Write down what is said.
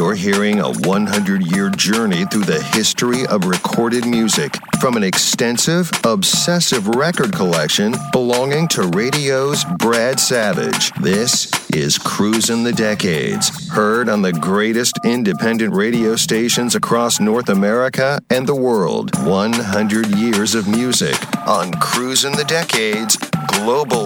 You're hearing a 100-year journey through the history of recorded music from an extensive, obsessive record collection belonging to radio's Brad Savage. This is Cruisin' the Decades, heard on the greatest independent radio stations across North America and the world. 100 years of music on Cruisin' the Decades Global